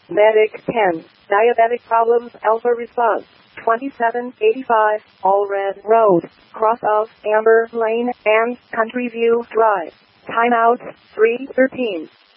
Medic 10. Diabetic problems alpha response. 2785 Allred Road, cross of Amber Lane and Country View Drive. Timeout 3:13.